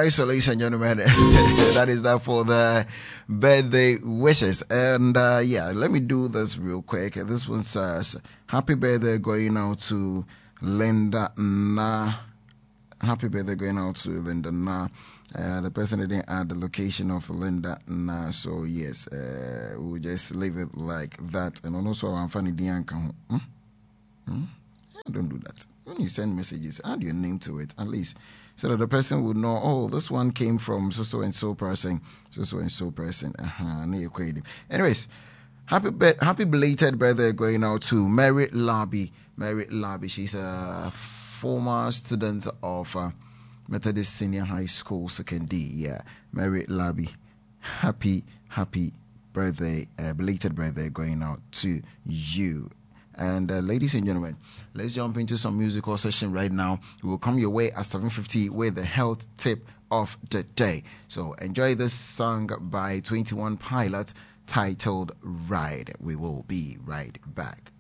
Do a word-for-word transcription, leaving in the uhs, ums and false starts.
right, so ladies and gentlemen, that is that for the birthday wishes. And uh, yeah, let me do this real quick. This one says, happy birthday going out to Linda Na. Happy birthday going out to Linda Na. Uh, the person didn't add the location of Linda Na, so yes, uh, we'll just leave it like that. And also, I'm funny, Dianca. Hmm? Hmm? Yeah, don't do that. When you send messages, add your name to it, at least, so that the person would know, oh, this one came from so so and so person, so so and so person. Uh-huh. Anyways, happy be- happy belated birthday going out to Mary Labby. Mary Labby, she's a former student of uh, Methodist Senior High School, second D. Yeah, Mary Labby, happy happy birthday, uh, belated birthday going out to you. And uh, ladies and gentlemen, let's jump into some musical session right now. We will come your way at seven fifty with the health tip of the day. So enjoy this song by twenty-one Pilots titled Ride. We will be right back.